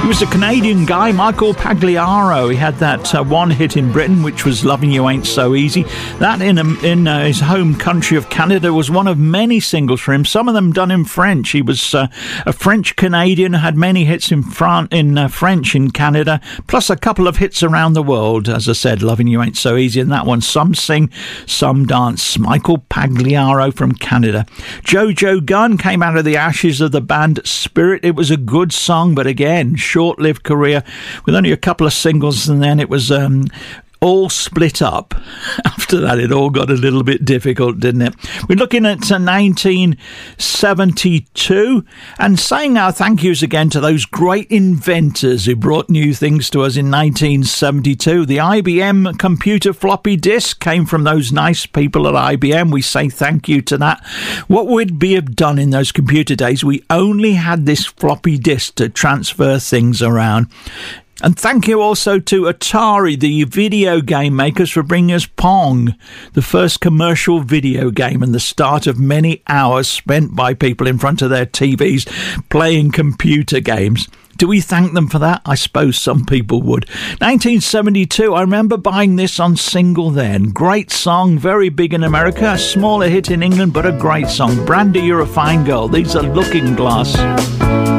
was a Canadian guy, Michael Pagliaro. He had that one hit in Britain, which was Loving You Ain't So Easy. That in his home country of Canada was one of many singles for him, some of them done in French. He was a French-Canadian, had many hits in French in Canada, plus a couple of hits around the world. As I said, Loving You Ain't So Easy, and that one, Some Sing, Some Dance. Michael Pagliaro from Canada. Jojo Gunn came out of the ashes of the band Spirit. It was a good song, but again, short-lived career with only a couple of singles, and then it was all split up. After that, it all got a little bit difficult, didn't it? We're looking at 1972 and saying our thank yous again to those great inventors who brought new things to us in 1972. The IBM computer floppy disk came from those nice people at IBM. We say thank you to that. What would we have done in those computer days? We only had this floppy disk to transfer things around. And thank you also to Atari, the video game makers, for bringing us Pong, the first commercial video game and the start of many hours spent by people in front of their TVs playing computer games. Do we thank them for that? I suppose some people would. 1972, I remember buying this on single then. Great song, very big in America, a smaller hit in England, but a great song. Brandy, You're a Fine Girl. These are Looking Glass.